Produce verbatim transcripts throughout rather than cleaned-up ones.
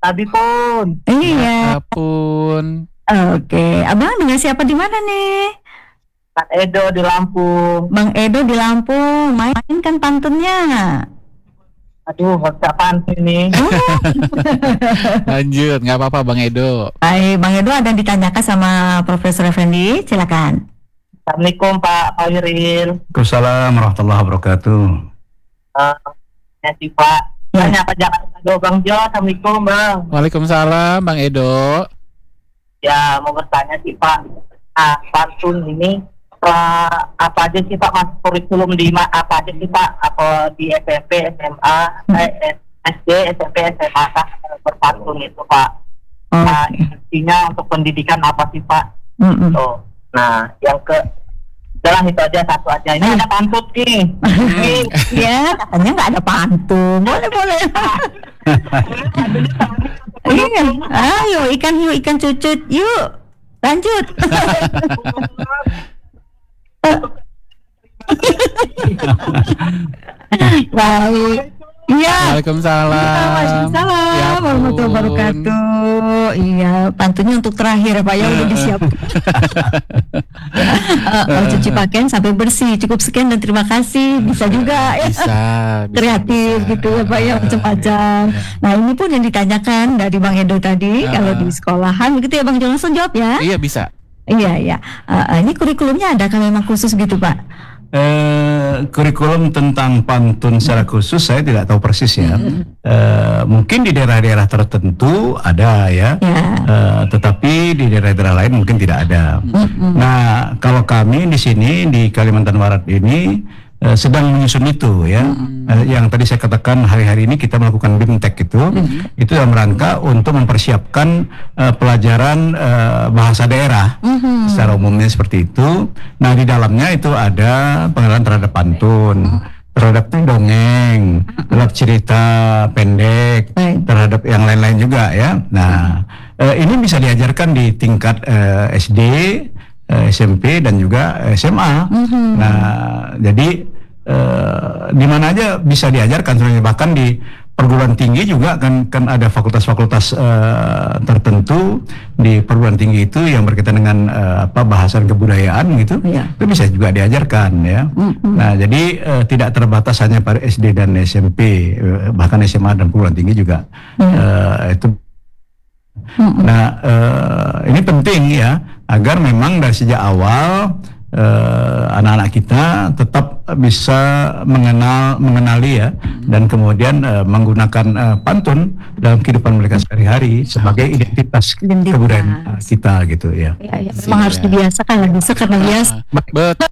Tadi pun. Iya. Apapun. Oke, abang dengan siapa di mana nih? Kak Edo di Lampung. Bang Edo di Lampung, mainkan pantunnya. Aduh, nggak pantun nih. Lanjut, nggak apa-apa Bang Edo. Baik, Bang Edo ada yang ditanyakan sama Profesor Effendi, silakan. Assalamualaikum Pak Pak Wiril. Waalaikumsalam warahmatullahi wabarakatuh. Uh, ya sih Pak. Tanya apa Jakarta do Bang Jo. Assalamualaikum Bang. Waalaikumsalam Bang Edo. Ya mau bertanya sih Pak. Ah pantun ini uh, apa aja sih Pak mas kurikulum di ma- apa aja sih Pak? Apa di S M P, S M A, eh, S D, S M P, S M A kah berpantun itu Pak? Oh. Nah intinya untuk pendidikan apa sih Pak? Mm-mm. Tuh. Nah yang ke Jalan itu aja satu aja. Ini ada pantun nih. Ya, katanya nggak ada pantun. Boleh boleh. Iya, ayo ikan hiu ikan cucut, yuk lanjut. Baik. Iya. Waalaikumsalam. Waalaikumsalam Ya warahmatullahi ampun. wabarakatuh. Iya, pantunnya untuk terakhir Pak ya udah disiapkan. uh, uh, cuci pakaian sampai bersih, cukup sekian dan terima kasih. Bisa juga ya. Bisa, bisa, Kreatif bisa. gitu ya Pak ya, macam-macam. Nah ini pun yang ditanyakan dari Bang Edo tadi, Ah. kalau di sekolahan begitu ya Bang, langsung jawab ya. Iya bisa. Iya iya. Uh, uh, ini kurikulumnya ada kan memang khusus gitu Pak? Eh, kurikulum tentang pantun secara khusus saya tidak tahu persis ya. Eh, mungkin di daerah-daerah tertentu ada ya, Ya. Eh, tetapi di daerah-daerah lain mungkin tidak ada. Nah, kalau kami di sini di Kalimantan Barat ini eh, sedang menyusun itu ya. Eh, yang tadi saya katakan hari-hari ini kita melakukan BIMTEK itu, itu dalam rangka untuk mempersiapkan eh, pelajaran eh, bahasa daerah. Secara umumnya seperti itu. Nah di dalamnya itu ada pengenalan terhadap pantun, terhadap dongeng, terhadap cerita pendek, Baik. terhadap yang lain-lain juga ya. Nah eh, ini bisa diajarkan di tingkat eh, S D, eh, S M P dan juga S M A. Nah jadi eh, di mana aja bisa diajarkan sebenarnya, bahkan di perguruan tinggi juga kan kan ada fakultas-fakultas eh, tertentu di perguruan tinggi itu yang berkaitan dengan eh, apa bahasan kebudayaan gitu. Iya. Itu bisa juga diajarkan ya. Nah, jadi eh, tidak terbatas hanya pada S D dan S M P, eh, bahkan S M A dan perguruan tinggi juga eh, itu. Nah, eh, ini penting ya agar memang dari sejak awal eh, anak-anak kita tetap bisa mengenal mengenali ya dan kemudian eh, menggunakan eh, pantun dalam kehidupan mereka sehari-hari sebagai identitas, Identitas. kebudayaan kita gitu ya. Iya, iya. Memang harus dibiasakan lah, bisa karena biasa. Betul.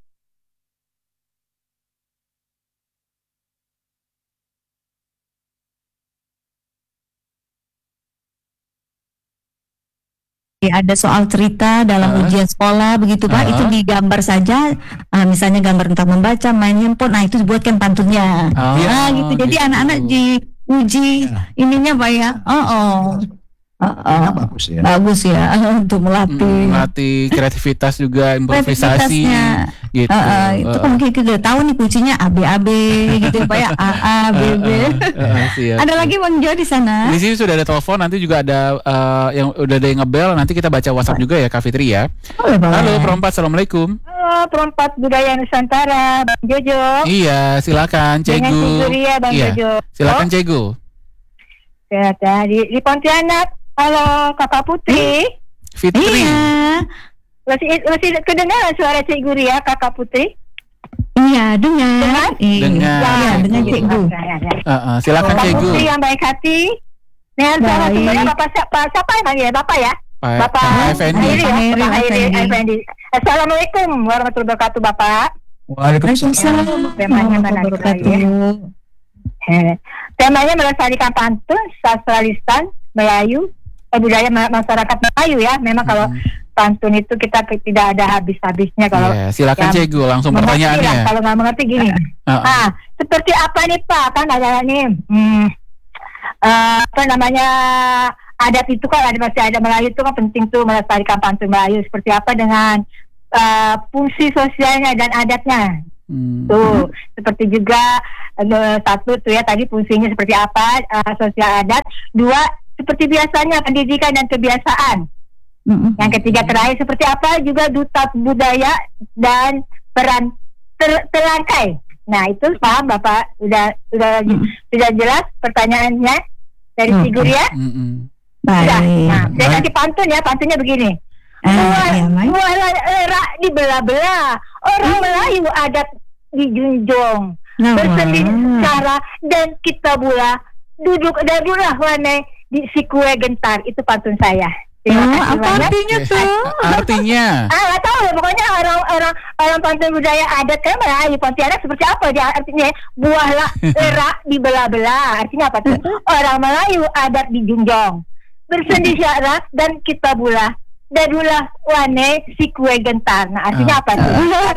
Ada soal cerita dalam Ah. ujian sekolah begitu Pak, Ah. itu digambar saja, ah, misalnya gambar tentang membaca, main handphone, nah itu dibuatkan pantunnya. Oh, Nah gitu, jadi gitu. anak-anak diuji ininya Pak ya. Oh, oh. Oh, oh. Bagus ya. Bagus ya untuk melatih Melatih kreativitas juga, improvisasi kreativitasnya. gitu. Uh, uh, itu Uh, kan mungkin kita tahu nih kuncinya A B A B gitu ya Pak ya, A A B B. uh, uh, siap. Ada lagi Bang Jo di sana? Di sini sudah ada telepon, nanti juga ada uh, yang udah ada yang ngebel, nanti kita baca WhatsApp juga ya Kak Fitri ya. Boleh, boleh. Halo Perempat, Assalamualaikum. Halo, Perempat Budaya Nusantara, Bang Jojo. Iya, silakan Dengan Cegu. Suria, Bang Iya, Jojo. silakan Oh, Cegu. sehat ya. Di, di Pontianak. Halo, Kakak Putri. Fitri. Iya, Masih, masih kedengaran suara Cik Guria, Kakak Putri? iya dengar. Iya, Dengar. Iya, dengan Cik Cikgu. Ya, ya, ya. Uh, uh, silakan Kakak Cegu. Putri yang baik hati. Nah, Baik. sama sebenarnya Bapak siapa? Siapa yang panggil? Bapak ya? Pak Bapak Pak Effendi. Airi ya? Airi, Bapak Airi Effendi. Effendi. Assalamualaikum warahmatullahi wabarakatuh, Bapak. Waalaikumsalam Temanya mana warahmatullahi. Eh, Temanya melestarikan pantun, sastra lisan, Melayu, eh, budaya ma- masyarakat Melayu ya. Memang kalau pantun itu kita ke- tidak ada habis-habisnya kalau Iya, silakan yang Cegu, langsung mengerti lah. pertanyaannya. Kalau nggak mengerti gini, Uh, uh. ah seperti apa nih Pak? Kan ada nih, hmm, eh, apa namanya adat itu kan ada masih ada Melayu itu kan penting tuh melestarikan pantun Melayu. Seperti apa dengan eh, fungsi sosialnya dan adatnya? Hmm. Tuh, seperti juga eh, satu tuh ya tadi fungsinya seperti apa, eh, sosial adat. Dua, seperti biasanya pendidikan dan kebiasaan. Mm-mm. Yang ketiga terakhir seperti apa juga duta budaya dan peran ter- terangkai. Nah itu paham Bapak, udah udah Mm. sudah jelas pertanyaannya dari Oke. Si Guria. Mm-mm. Sudah. Baik. Nah, saya Baik. kasih pantun ya, pantunnya begini. Ah, ya, baik. Muara era dibelah-belah, orang Melayu adat dijunjung, Nah, bersendi wah. cara dan kita pula duduk dadulah wane di si kue gentar. Itu pantun saya. Terima Oh, kasih apa banyak. artinya tuh? Artinya Ah, nggak tahu ya, pokoknya orang orang orang pantun budaya adat kan Melayu Pontianak seperti apa dia artinya buahlah era dibelah-belah. Artinya apa tuh? Orang Melayu adat dijunjung, bersendi syarat dan kita bulah dadulah wane si kue gentar. Nah artinya apa tuh?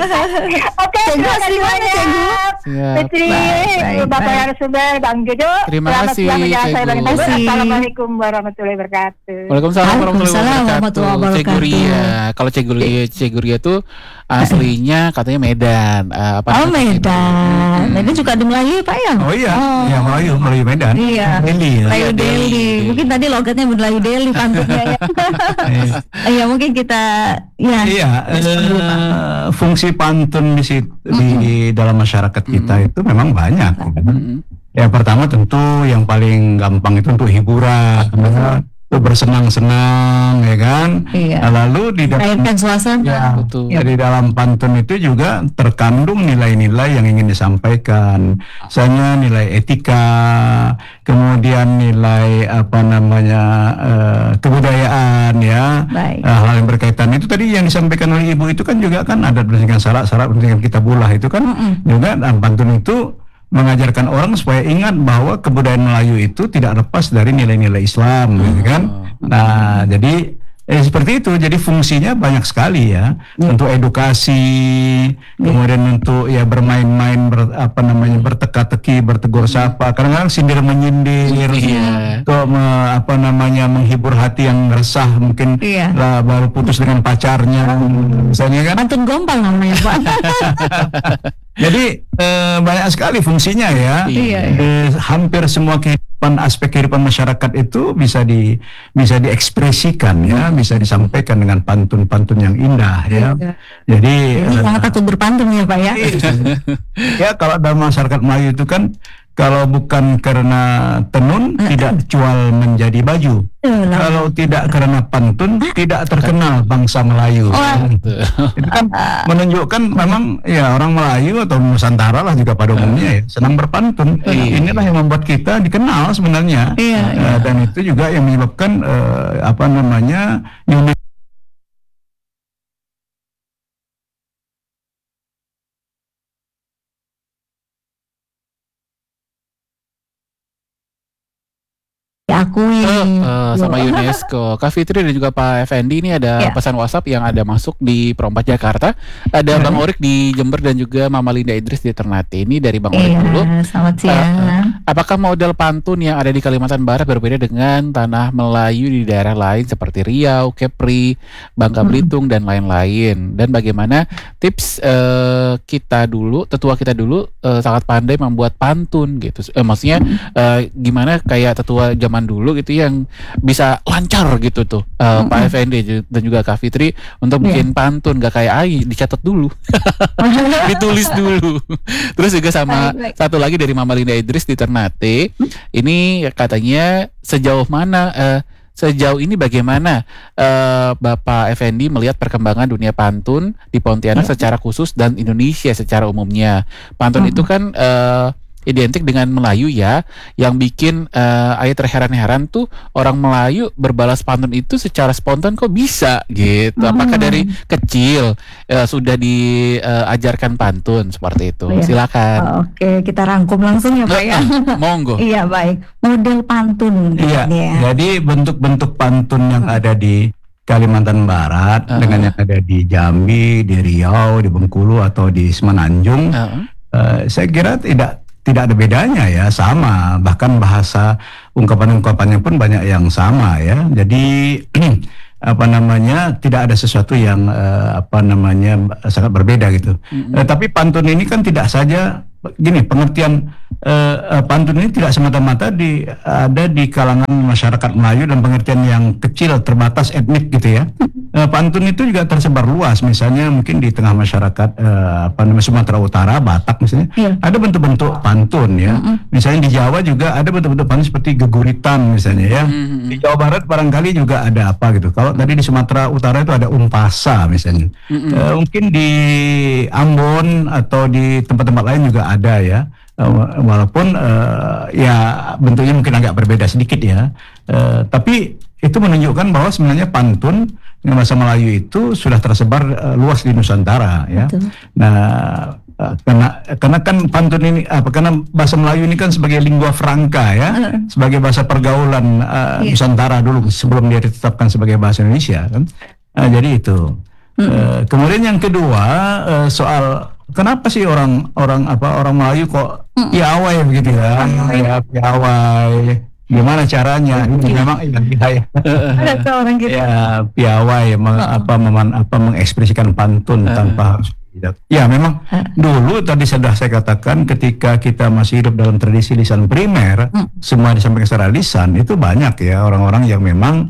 Oke, terima kasih banyak. siap. Fitri, Baik, baik, Bapak baik. narasumber, Bang Jojo. Terima Selamat kasih, siang menjelang saya Cegu. bagi Terima kasih. Assalamualaikum warahmatullahi wabarakatuh. Waalaikumsalam warahmatullahi Waalaikumsalam wabarakatuh. warahmatullahi Ceguria. wabarakatuh. Kalau Ceguria, Ceguria tuh aslinya katanya Medan. Eh, apa Oh, namanya? Medan. Medan juga ada Melayu ya, Pak ya? Oh iya, Oh. ya Melayu, Melayu Medan. Iya. Delhi ya. Melayu Delhi. Delhi. Mungkin tadi logatnya Melayu Delhi pantunnya ya. Iya, mungkin kita ya. Iya, eh, fungsi pantun di situ di dalam masyarakat kita itu memang banyak. Mm-mm. Yang pertama tentu yang paling gampang itu untuk hiburan, untuk bersenang-senang, ya kan. Iya. Nah, lalu di dalam Cairkan suasana. ya, Betul. ya, di dalam pantun itu juga terkandung nilai-nilai yang ingin disampaikan. Misalnya nilai etika, kemudian nilai apa namanya eh, kebudayaan, ya. Baik. Eh, hal yang berkaitan itu tadi yang disampaikan oleh Ibu itu kan juga kan ada berdasarkan syarat-syarat berdasarkan kita bulah itu kan Mm-mm. juga dalam pantun itu mengajarkan orang supaya ingat bahwa kebudayaan Melayu itu tidak lepas dari nilai-nilai Islam, gitu kan. Nah, jadi eh, seperti itu. Jadi fungsinya banyak sekali ya, untuk edukasi, kemudian untuk ya bermain-main, ber, apa namanya berteka-teki, bertegur sapa. Kadang-kadang sindir menyindir, Iya. untuk me- apa namanya menghibur hati yang resah mungkin Iya. lah baru putus dengan pacarnya, misalnya kan. Pantun gompal namanya, Pak. Jadi eh, banyak sekali fungsinya ya. Iya. Eh, hampir semua kehidupan aspek kehidupan masyarakat itu bisa di bisa diekspresikan ya, bisa disampaikan dengan pantun-pantun yang indah ya. Jadi Ini eh, sangat takut berpantun ya, Pak ya. ya kalau dalam masyarakat Melayu itu kan kalau bukan karena tenun tidak jual menjadi baju. Eh, lah. Kalau tidak karena pantun tidak terkenal bangsa Melayu. Oh. Betul. Itu kan menunjukkan memang ya orang Melayu atau Nusantara lah juga pada umumnya ya senang berpantun. Iya. Inilah yang membuat kita dikenal sebenarnya. Iya, Eh, dan itu juga yang menyebabkan eh, apa namanya unik. Diakui. Eh, eh, sama UNESCO, Kak Fitri dan juga Pak Effendi ini ada Ya. pesan WhatsApp yang ada masuk di Perompak Jakarta. Ada Bang Orik di Jember dan juga Mama Linda Idris di Ternate. Ini dari Bang Orik dulu. Iya, selamat siang. Apakah model pantun yang ada di Kalimantan Barat berbeda dengan tanah Melayu di daerah lain seperti Riau, Kepri, Bangka Belitung dan lain-lain? Dan bagaimana tips eh, kita dulu, tetua kita dulu eh, sangat pandai membuat pantun gitu. Eh, maksudnya eh, gimana kayak tetua zaman dulu gitu yang bisa lancar gitu tuh eh, Pak Effendi dan juga Kak Fitri untuk Iya. bikin pantun, gak kayak Ai dicatat dulu. Ditulis dulu. Terus juga sama Baik, baik. satu lagi dari Mama Linda Idris di Ternate. Ini katanya sejauh mana eh, sejauh ini bagaimana eh, Bapak Effendi melihat perkembangan dunia pantun di Pontianak secara khusus dan Indonesia secara umumnya. Pantun itu kan eh, identik dengan Melayu ya, yang bikin eh, ayat terheran-heran tuh orang Melayu berbalas pantun itu secara spontan kok bisa gitu. Apakah dari kecil eh, sudah diajarkan pantun seperti itu? Iya. Silakan. Oke, kita rangkum langsung ya, Pak ya. Monggo. Iya, baik. Model pantun Iya. ya. Jadi bentuk-bentuk pantun yang ada di Kalimantan Barat Uh-uh. dengan yang ada di Jambi, di Riau, di Bengkulu atau di Semenanjung, Heeh. eh, saya kira tidak tidak ada bedanya ya, sama, bahkan bahasa ungkapan-ungkapannya pun banyak yang sama ya. Jadi apa namanya tidak ada sesuatu yang eh, apa namanya sangat berbeda gitu. Eh, tapi pantun ini kan tidak saja gini, pengertian eh, eh, pantun ini tidak semata-mata di ada di kalangan masyarakat Melayu dan pengertian yang kecil terbatas etnik gitu ya. Eh, pantun itu juga tersebar luas, misalnya mungkin di tengah masyarakat eh, apa namanya Sumatera Utara, Batak misalnya, Iya. ada bentuk-bentuk pantun ya. Misalnya di Jawa juga ada bentuk-bentuk pantun seperti geguritan misalnya ya. Mm-mm. Di Jawa Barat barangkali juga ada apa gitu. Kalau tadi di Sumatera Utara itu ada umpasa misalnya. Eh, mungkin di Ambon atau di tempat-tempat lain juga ada ya. Eh, walaupun eh, ya bentuknya mungkin agak berbeda sedikit ya. Eh, tapi itu menunjukkan bahwa sebenarnya pantun dengan bahasa Melayu itu sudah tersebar eh, luas di Nusantara ya. Betul. Nah, eh, karena karena kan pantun ini apa karena bahasa Melayu ini kan sebagai lingua franca ya, sebagai bahasa pergaulan eh, Iya. Nusantara dulu sebelum dia ditetapkan sebagai bahasa Indonesia kan. Eh, jadi itu. Eh, kemudian yang kedua eh, soal kenapa sih orang orang apa orang Melayu kok piawai begitu ya? Ya piawai. Gimana caranya? Ini memang ya, ya, Ada tuh orang gitu. ya piawai meng- apa meman, apa mengekspresikan pantun tanpa harus tidak. Ya memang dulu tadi sudah saya katakan ketika kita masih hidup dalam tradisi lisan primer, semua disampaikan secara lisan itu banyak ya orang-orang yang memang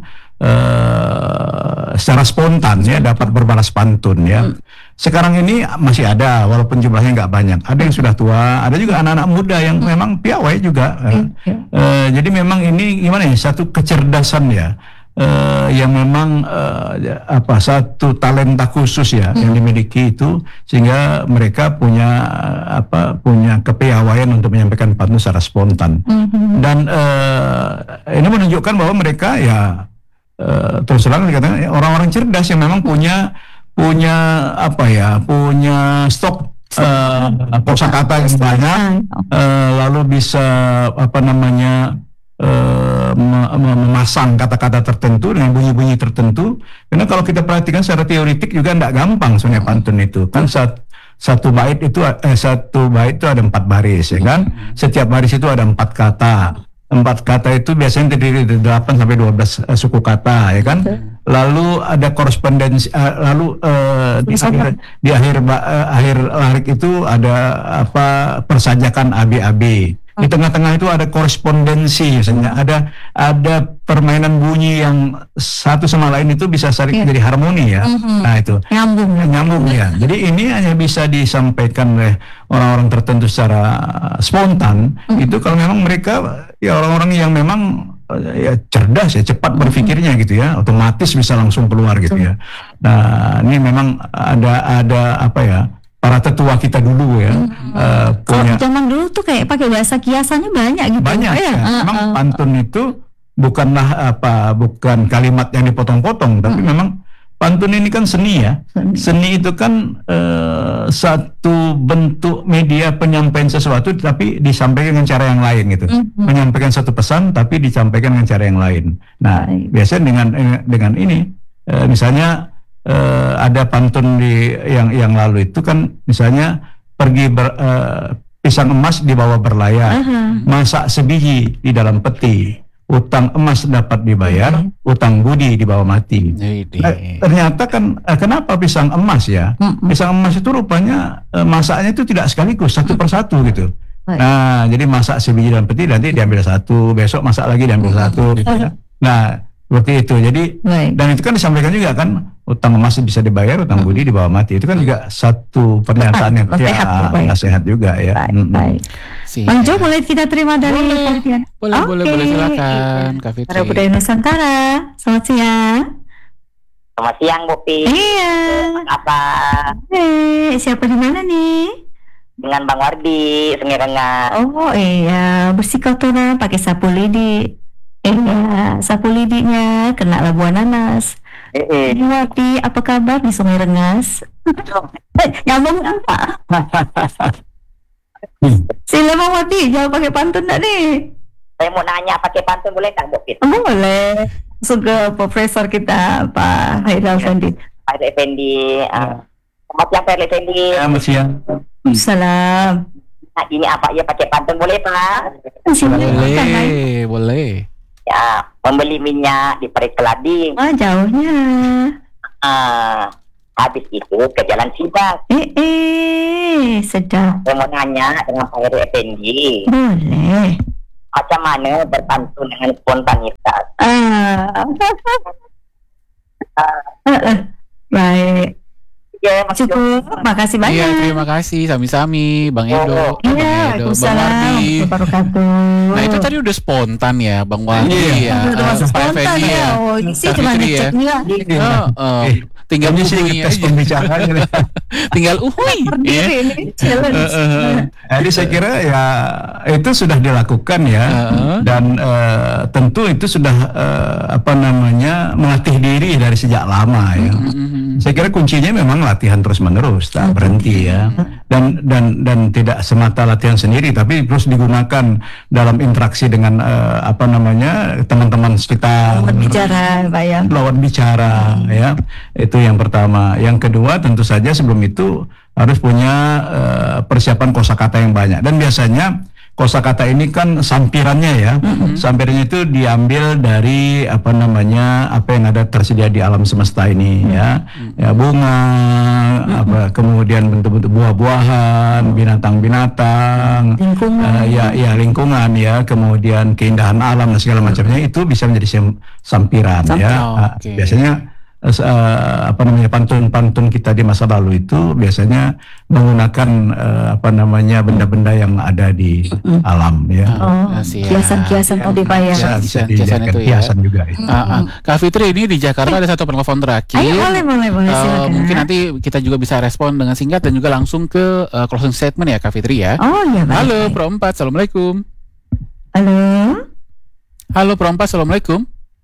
eh, secara spontan ya dapat berbalas pantun ya. Sekarang ini masih ada walaupun jumlahnya nggak banyak. Ada yang sudah tua, ada juga anak-anak muda yang memang piawai juga. Eh, eh, jadi memang ini gimana ya satu kecerdasan ya. eh, yang memang eh, apa satu talenta khusus ya yang dimiliki itu sehingga mereka punya eh, apa punya kepiawaian untuk menyampaikan pantun secara spontan dan eh, ini menunjukkan bahwa mereka ya eh, terus terang dikatakan ya, orang-orang cerdas yang memang punya punya apa ya punya stok eh, kosakata yang banyak eh, lalu bisa apa namanya eh, me- me- memasang kata-kata tertentu dengan bunyi-bunyi tertentu. Karena kalau kita perhatikan secara teoritik juga tidak gampang sebenarnya pantun itu. Kan sat- satu bait itu eh, satu bait itu ada empat baris ya kan. Setiap baris itu ada empat kata. Empat kata itu biasanya terdiri dari delapan sampai dua belas eh, suku kata ya kan. Lalu ada korespondensi eh, lalu eh, di akhir di akhir ba- eh, akhir larik itu ada apa persajakan A B A B. Di tengah-tengah itu ada korespondensi misalnya, ada ada permainan bunyi yang satu sama lain itu bisa saling Iya. jadi harmoni ya. Nah itu Nyambung. nyambung ya. Jadi ini hanya bisa disampaikan oleh orang-orang tertentu secara spontan. Itu kalau memang mereka ya orang-orang yang memang eh, ya cerdas ya, cepat berpikirnya gitu ya, otomatis bisa langsung keluar gitu ya. Nah ini memang ada ada apa ya? Para tetua kita dulu ya eh, Kalau punya zaman dulu tuh kayak pakai bahasa kiasannya banyak gitu. banyak ya. ya. Ah, Memang ah. pantun itu bukanlah apa bukan kalimat yang dipotong-potong, tapi memang pantun ini kan seni ya. Seni itu kan eh, satu bentuk media penyampaian sesuatu tapi disampaikan dengan cara yang lain gitu. Menyampaikan satu pesan tapi disampaikan dengan cara yang lain. Nah, Baik. biasanya dengan dengan ini eh, misalnya eh, ada pantun di yang yang lalu itu kan misalnya pergi ber, eh, pisang emas dibawa berlayar, masak sebiji di dalam peti, utang emas dapat dibayar, utang budi dibawa mati. Jadi, Nah, ternyata kan eh, kenapa pisang emas ya? Pisang emas itu rupanya eh, masaknya itu tidak sekaligus satu persatu gitu. Baik. Nah, jadi masak sebiji dalam peti nanti diambil satu, besok masak lagi diambil satu. gitu ya. Nah, seperti itu. Jadi Baik. dan itu kan disampaikan juga kan utang emas bisa dibayar, utang budi dibawa mati. Itu kan juga satu pernyataan yang Nasihat, ya, baik. nasihat juga ya. Baik, Mm-mm. baik. siap. Bang Jo, boleh kita terima dari Boleh. Pontian? Boleh, boleh, Oke. boleh, silakan Kak Para Fitri. Budaya Nusantara, selamat siang. Selamat siang, Bopi. Iya. Apa Eh, siapa di mana nih? dengan Bang Wardi, Sungai Rengas. Oh iya, bersikotoran pakai sapu lidi. Iya, sapu lidinya kena labuan nanas. Eh, eh. Ini Wardi, apa kabar di Sungai Rengas? Eh, nyambung apa? Sila Bang Wardi, jangan pakai pantun dah nih. Saya mau nanya pakai pantun boleh tak, Bopi? Boleh. Masuk ke profesor kita, Pak Haidar Effendi. Pak Effendi. Uh, selamat siang, Pak Effendi. Selamat siang. Salam. Nah, ini apa ya pakai pantun boleh, Pak? Sini, kan, Hai. Boleh, boleh. Ya, membeli minyak di Pari Keladi. Ah, jauhnya. Ah, Habis itu ke Jalan Sibas. Eh, eh, sedap. Saya mau nanya dengan Pak Heri Effendi, Boleh. macam mana berpantun dengan spontanitas? Ah. Ah, ah. Baik. Ya, Mas Jo. Cukup. Makasih banyak. Iya, terima kasih sami-sami Bang Edo, Bang Iya, Edo, Bang Waalaikumsalam Wardi. wabarakatuh. Nah itu tadi udah spontan ya Bang Wardi Iya. ya, Udah eh, masuk Pak spontan Effendi ya. ya. Oh, ini sih Kak cuma Fitri ya. ngeceknya. Oh, oh. Eh, tinggal Ini sih uhui tes aja, pembicaraan. tinggal uhui. ya. Berdiri ini challenge. Eh, eh, eh. Jadi saya kira ya itu sudah dilakukan ya, Heeh. dan eh, tentu itu sudah eh, apa namanya melatih diri dari sejak lama ya. Mhm. Saya kira kuncinya memang latihan terus menerus, tak berhenti ya, dan dan dan tidak semata latihan sendiri, tapi terus digunakan dalam interaksi dengan eh, apa namanya teman-teman sekitar, Berbicara, Pak ya. lawan bicara ya, itu yang pertama. Yang kedua tentu saja sebelum itu harus punya eh, persiapan kosakata yang banyak, dan biasanya kosakata ini kan sampirannya ya, sampirannya itu diambil dari apa namanya apa yang ada tersedia di alam semesta ini ya, ya bunga, apa kemudian bentuk-bentuk buah-buahan, binatang-binatang, Lingkungan. eh, ya ya lingkungan ya, kemudian keindahan alam dan segala macamnya itu bisa menjadi sam- sampiran Sampiran, ya. Ah, oke. biasanya eh, eh, apa namanya pantun-pantun kita di masa lalu itu biasanya menggunakan eh, apa namanya benda-benda yang ada di alam ya. Oh, Ah, siap. kiasan-kiasan tadi Pak ya. Bisa, bisa Kiasan- kiasan dijadikan itu ya. hiasan juga itu. Ah, ah. Kak Fitri, ini di Jakarta ada satu penelpon terakhir. Ayo boleh boleh boleh Eh, silakan. mungkin nanti kita juga bisa respon dengan singkat dan juga langsung ke eh, closing statement ya Kak Fitri ya. Oh iya baik. Halo baik. Pro empat, Assalamualaikum. Halo. Halo Pro empat, Assalamualaikum.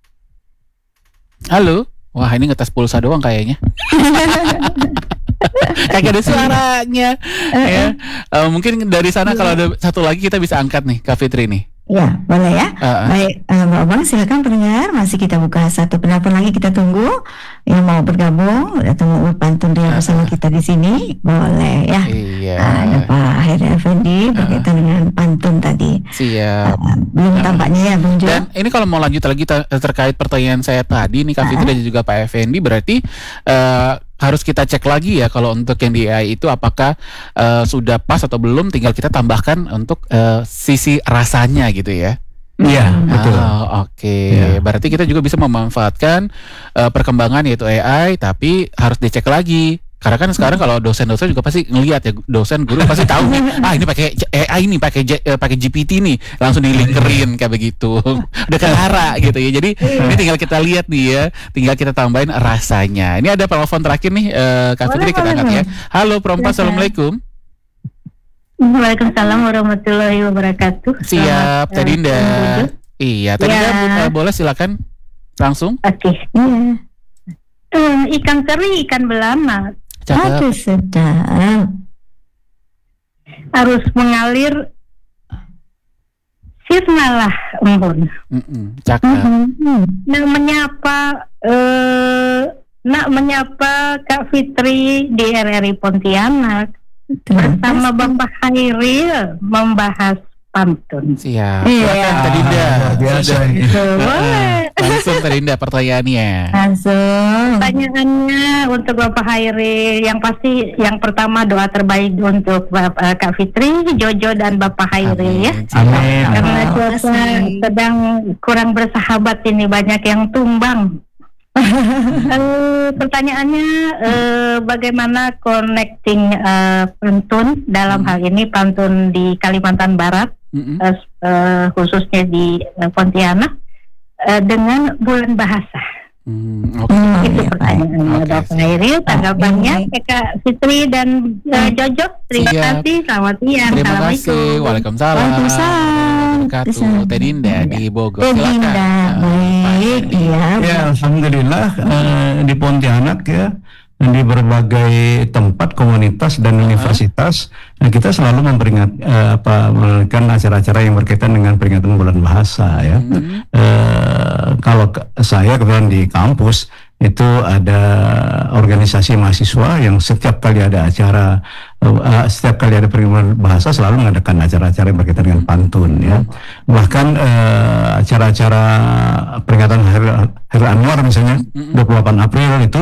Halo. Wah ini ngetes pulsa doang kayaknya. Kagak ada suaranya. Ya. Eh, mungkin dari sana kalau ada satu lagi kita bisa angkat nih Kak Fitri nih. Ya boleh ya. Ah, ah. Baik, eh, Mbak Obang silakan pendengar, masih kita buka satu penelpon lagi, kita tunggu yang mau bergabung atau mau berpantun dia bersama kita di sini, boleh ya. Iya. Ada Pak Heri Effendi berkaitan dengan pantun tadi. Siap. Ah, belum tampaknya ya Bung Jo. Dan ini kalau mau lanjut lagi ta- terkait pertanyaan saya tadi nih Kak Fitri dan juga Pak Effendi, berarti eh, harus kita cek lagi ya kalau untuk yang di A I itu apakah eh, sudah pas atau belum, tinggal kita tambahkan untuk eh, sisi rasanya gitu ya. Iya, betul. Ah, Oke, Ya. berarti kita juga bisa memanfaatkan eh, perkembangan yaitu A I, tapi harus dicek lagi. Karena kan sekarang kalau dosen-dosen juga pasti ngelihat ya, dosen guru pasti tahu nih, ah ini pakai A I nih, pakai J- eh, pakai G P T nih, langsung dilinkerin kayak begitu. Udah ketara gitu ya. Jadi ini tinggal kita lihat nih ya, tinggal kita tambahin rasanya. Ini ada telepon terakhir nih, eh, Kak Boleh, Fitri kita boleh, angkat ya. boleh. Halo Perempuan, Assalamualaikum. Waalaikumsalam warahmatullahi wabarakatuh. Siap, Selamat, Teh Dinda. eh, Bung Iya, Teh Dinda, Ya. bu- eh, boleh silakan langsung. Oke. Iya. Eh, ikan teri, ikan belana Cakep. Aduh sedap. harus mengalir sirnalah embun. Mm-mm, cakep. Hmm. Nak menyapa eh nak menyapa Kak Fitri di R R I Pontianak Terima bersama kasih. Bapak Hairil membahas pantun. Siap. Iya. Silakan Teh Dinda. Luar biasa ini. Boleh. Langsung Teh Dinda pertanyaannya. Langsung. Pertanyaannya untuk Bapak Hairil, yang pasti yang pertama doa terbaik untuk Bapak Kak Fitri, Jojo dan Bapak Hairil ya. Amin. Karena Oh, cuaca kasih. sedang kurang bersahabat ini, banyak yang tumbang. Eh, pertanyaannya eh, bagaimana connecting eh, pantun dalam hal ini pantun di Kalimantan Barat, Mm-mm. eh, eh, khususnya di eh, Pontianak eh, dengan bulan bahasa. Hmm, oke. Hmm, Itu iya, pertanyaannya Oke, Bapak siap. Hairil, tanggapannya Baik. ke Kak Fitri dan eh, Jojo. Terima Siap. kasih, selamat siang. Terima Assalamualaikum. kasih. Waalaikumsalam. Waalaikumsalam. Wabarakatuh. Teh Dinda di Bogor. Teh Silakan. Dinda, Ah, baik, Pak Effendi. iya. Ya, alhamdulillah eh, di Pontianak ya, di berbagai tempat komunitas dan universitas eh, kita selalu memperingat eh, apa melakukan acara-acara yang berkaitan dengan peringatan bulan bahasa ya. Hmm. Eh, kalau ke- saya kebetulan di kampus itu ada organisasi mahasiswa yang setiap kali ada acara eh, setiap kali ada peringatan bahasa selalu mengadakan acara-acara yang berkaitan dengan pantun ya. Bahkan eh, acara-acara peringatan Hari, Hari Anwar misalnya dua puluh delapan April itu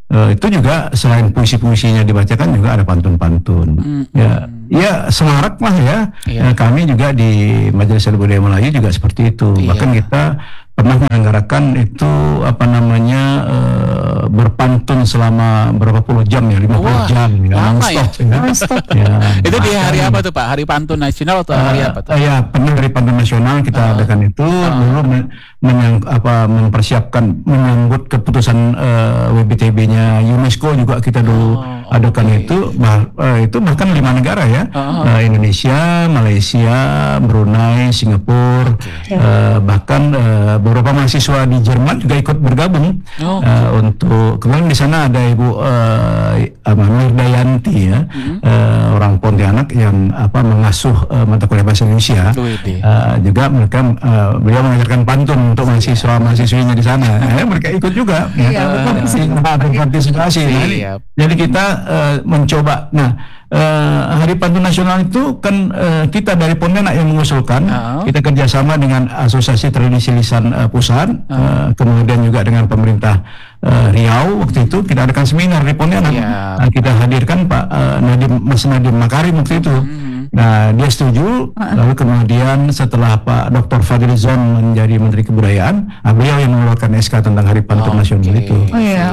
Uh, itu juga selain puisi-puisinya dibacakan juga ada pantun-pantun. Mm. Ya, ya semarak lah ya. Iya. Uh, kami juga di Majelis Budaya Melayu juga seperti itu. Iya. Bahkan kita pernah menyelenggarakan itu apa namanya uh, berpantun selama berapa puluh jam ya, lima puluh Wah, jam ya, lama non-stop, ya? ya. Non-stop. Ya, Itu di hari bahkan- apa tuh Pak? Hari Pantun Nasional atau hari apa tuh? Uh, ya, pernah dari Pantun Nasional kita Ah. adakan itu Ah. dulu men- menyang, apa mempersiapkan menyambut keputusan uh, W B T B-nya UNESCO juga kita dulu Oh, adakan oke. itu bah- uh, itu bahkan lima negara ya, Ah. Uh, Indonesia, Malaysia, Brunei, Singapura, uh, bahkan uh, beberapa mahasiswa di Jerman juga ikut bergabung Oh. uh, untuk kemarin di sana ada Ibu uh, Mirdayanti ya, uh, orang Pontianak yang apa mengasuh uh, mata kuliah bahasa Indonesia. Widih. Uh, juga mereka uh, beliau mengajarkan pantun untuk mahasiswa mahasiswinya di sana. Eh, mereka ikut juga. Iya, Nah, berpartisipasi. Nah, ini- Siap. jadi kita uh, mencoba. Nah, uh, Hari Pantun Nasional itu kan uh, kita dari Pontianak yang mengusulkan. Ah. Kita kerjasama dengan Asosiasi Tradisi Lisan uh, Pusat, uh, kemudian juga dengan pemerintah uh, Riau waktu itu kita adakan seminar di Pontianak. Siap. Nah, kita hadirkan Pak uh, Nadiem Mas Nadiem Makarim waktu itu. Nah, dia setuju. Lalu kemudian setelah Pak Doktor Fadil Zon menjadi Menteri Kebudayaan, nah, beliau yang mengeluarkan S K tentang Hari Pantun Oke. Nasional itu. Oh iya.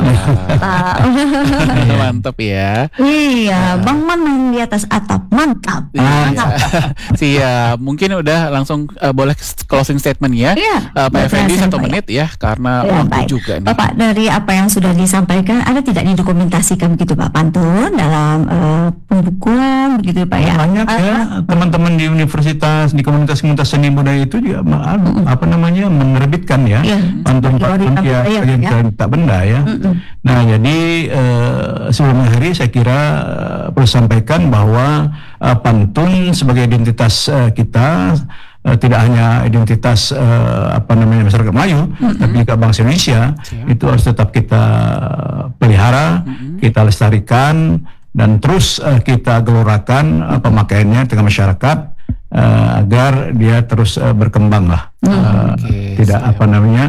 Mantap. Mantap ya. Iya, Bang Man main di atas atap, mantap. Iya. Siap. Mungkin udah langsung uh, boleh closing statement ya. Iya. Uh, Pak Buat Effendi rahasia, satu Pak, ya. menit ya karena Ya, waktu baik. juga nih. Bapak, dari apa yang sudah disampaikan, ada tidak didokumentasikan begitu Pak pantun dalam eh, pembukuan begitu Pak ya? Banyak Ah, ya teman-teman di universitas, di komunitas-komunitas seni budaya itu juga ma- anu, apa namanya menerbitkan ya Iya. pantun-pantun Teori ya, budaya, yang ya. tak benda ya. Nah, jadi eh, sebelum hari saya kira eh, perlu sampaikan bahwa eh, pantun sebagai identitas eh, kita eh, tidak hanya identitas eh, apa namanya masyarakat Melayu, tapi juga bangsa Indonesia. Itu harus tetap kita pelihara, kita lestarikan dan terus eh, kita gelorakan eh, pemakaiannya di tengah masyarakat eh, agar dia terus eh, berkembang lah. Eh, Oke, tidak siap. apa namanya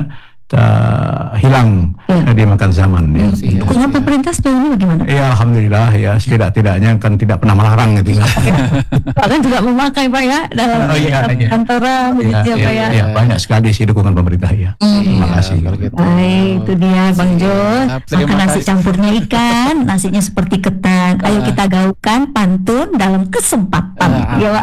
tak hilang Ya. eh, di makan zaman ya. Siap. Dukungan pemerintah sejauh ini bagaimana? Ya alhamdulillah ya setidak-tidaknya kan tidak pernah melarang gitu. Pak kan juga memakai Pak ya dalam Oh, iya, iya. kantoran Ya, begitu ya Pak ya. ya, banyak sekali sih dukungan pemerintah ya. Terima Iya, kasih. kalau gitu. Baik, itu dia Bang Jun. Siap, terima Makan nasi kasih. campurnya ikan, nasinya seperti ketan. Ayo kita gaungkan pantun dalam kesempatan. Ah, Ya Pak.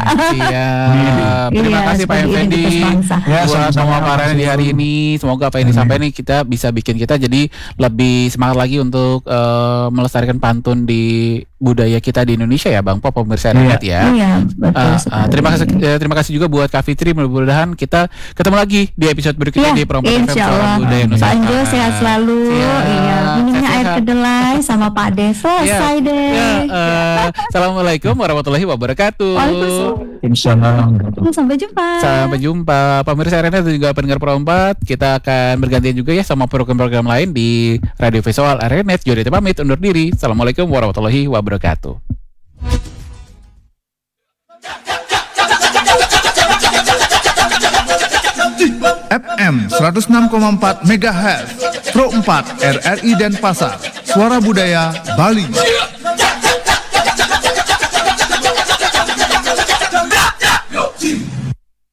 Siap. Terima Iya, kasih Pak sebagai Effendi identitas bangsa. Ya, buat sama-sama. pemaparannya di hari ini. Semoga apa yang disampaikan nih kita bisa bikin kita jadi lebih semangat lagi untuk eh, melestarikan pantun di budaya kita di Indonesia ya Bang Pop pemirsa Iya. Renet ya. Iya, betul Ah, ah, sekali. terima kasih eh, terima kasih juga buat Kak Fitri, mudah-mudahan kita ketemu lagi di episode berikutnya Iya, di Perempuan F M insya Suara Allah. Budaya Pak Nusantara. Anjo sehat selalu. Siap. Iya, minumnya air Sehat-sehat. kedelai sama Pak De. Selesai Ya, deh. ya, eh, Assalamualaikum warahmatullahi wabarakatuh. Waalaikumsalam. Insyaallah. Sampai jumpa. Sampai jumpa pemirsa Arena dan juga pendengar Perempat. Kita akan bergantian juga ya sama program-program lain di Radio Visual Arenet. Jodete pamit undur diri. Assalamualaikum warahmatullahi wabarakatuh. F M seratus enam koma empat MHz Pro empat R R I Denpasar Suara Budaya Bali.